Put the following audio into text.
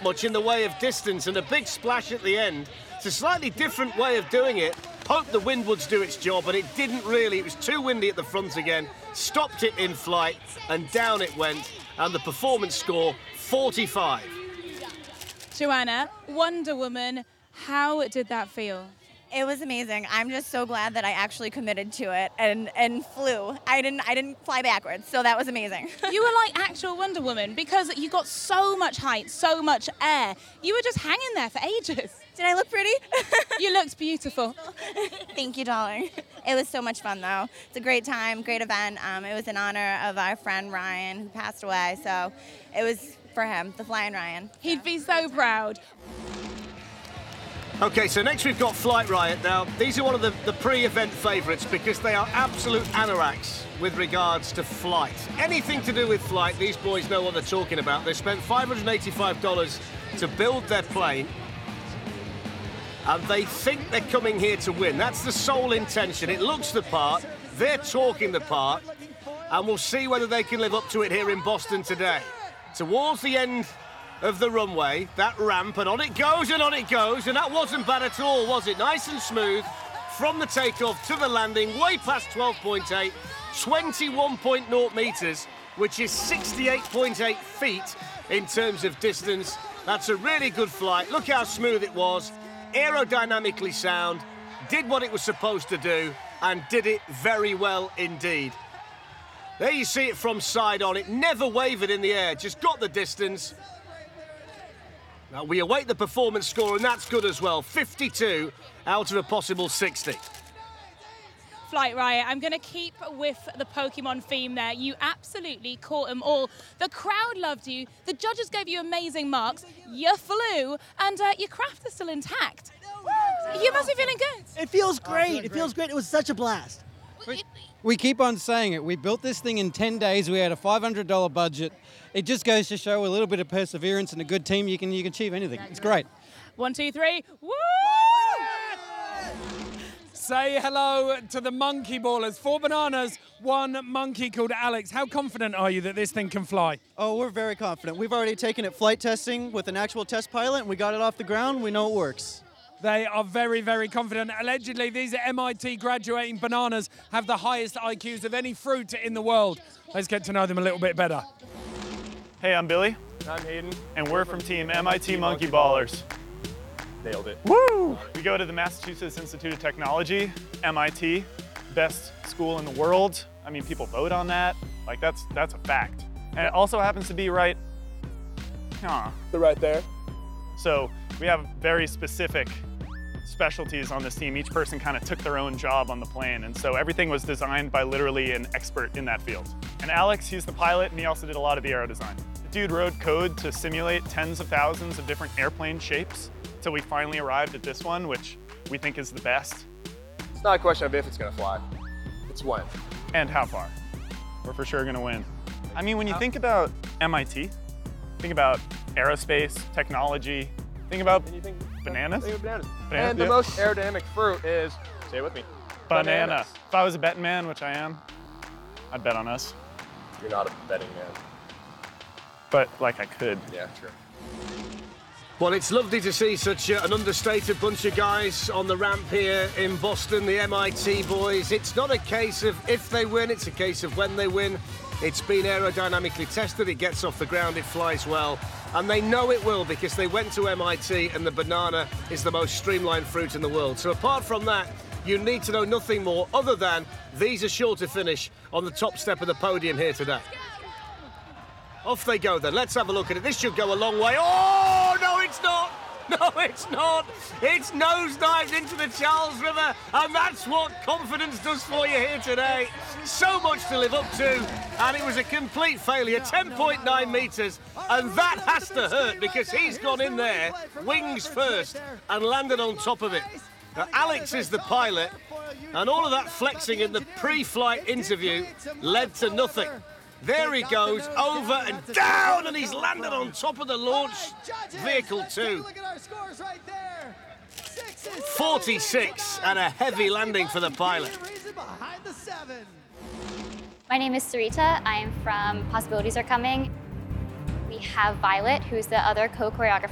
much in the way of distance, and a big splash at the end. It's a slightly different way of doing it. Hoped the wind would do its job, but it didn't really. It was too windy at the front again. Stopped it in flight, and down it went. And the performance score, 45. Joanna, Wonder Woman, how did that feel? It was amazing. I'm just so glad that I actually committed to it and flew. I didn't fly backwards, so that was amazing. You were like actual Wonder Woman because you got so much height, so much air. You were just hanging there for ages. Did I look pretty? You looked beautiful. Thank you, darling. It was so much fun, though. It's a great time, great event. It was in honor of our friend Ryan, who passed away, so it was for him, the Flying Ryan. He'd be so proud. Okay, so next we've got Flight Riot. Now, these are one of the pre-event favourites because they are absolute anoraks with regards to flight. Anything to do with flight, these boys know what they're talking about. They spent $585 to build their plane, and they think they're coming here to win. That's the sole intention. It looks the part, they're talking the part, and we'll see whether they can live up to it here in Boston today. Towards the end of the runway, that ramp, and on it goes, and on it goes, and that wasn't bad at all, was it? Nice and smooth from the takeoff to the landing, way past 12.8, 21.0 metres, which is 68.8 feet in terms of distance. That's a really good flight. Look how smooth it was, aerodynamically sound, did what it was supposed to do, and did it very well indeed. There you see it from side on. It never wavered in the air, just got the distance. Now, we await the performance score, and that's good as well. 52 out of a possible 60. Flight Riot, I'm going to keep with the Pokemon theme there. You absolutely caught them all. The crowd loved you. The judges gave you amazing marks. You flew, and your craft is still intact. You must be feeling good. It feels great. It feels great. It was such a blast. We keep on saying it. We built this thing in 10 days. We had a $500 budget. It just goes to show a little bit of perseverance and a good team, you can achieve anything. It's great. 1, 2, 3. Woo! Say hello to the monkey ballers. 4 bananas, 1 monkey called Alex. How confident are you that this thing can fly? Oh, we're very confident. We've already taken it flight testing with an actual test pilot, and we got it off the ground. We know it works. They are very, very confident. Allegedly, these MIT graduating bananas have the highest IQs of any fruit in the world. Let's get to know them a little bit better. Hey, I'm Billy. I'm Hayden. And we're from Team MIT Monkey Ballers. Nailed it. Woo! We go to the Massachusetts Institute of Technology, MIT, best school in the world. I mean, people vote on that. Like, that's a fact. And it also happens to be right, They're right there. So we have very specific specialties on this team. Each person kind of took their own job on the plane, and so everything was designed by literally an expert in that field. And Alex, he's the pilot, and he also did a lot of the aero design. The dude wrote code to simulate tens of thousands of different airplane shapes until we finally arrived at this one, which we think is the best. It's not a question of if it's going to fly. It's when. And how far. We're for sure going to win. I mean, when you think about MIT, think about aerospace, technology, think about bananas. Think of bananas. And the most aerodynamic fruit is, say it with me, Banana. bananas. If I was a betting man, which I am, I'd bet on us. You're not a betting man. But, like, I could. Yeah, true. Well, it's lovely to see such an understated bunch of guys on the ramp here in Boston, the MIT boys. It's not a case of if they win, it's a case of when they win. It's been aerodynamically tested, it gets off the ground, it flies well. And they know it will because they went to MIT and the banana is the most streamlined fruit in the world. So apart from that, you need to know nothing more other than these are sure to finish on the top step of the podium here today. Off they go then. Let's have a look at it. This should go a long way. Oh, no, it's not. No, it's not. It's nosedived into the Charles River, and that's what confidence does for you here today. So much to live up to, and it was a complete failure. 10.9 metres, and that has to hurt because he's gone in there, wings first, and landed on top of it. Now, Alex is the pilot, and all of that flexing in the pre-flight interview led to nothing. There he goes, over and down, and he's landed on top of the launch vehicle too. 46 and a heavy landing for the pilot. My name is Sarita. I am from Possibilities Are Coming. We have Violet, who's the other co-choreographer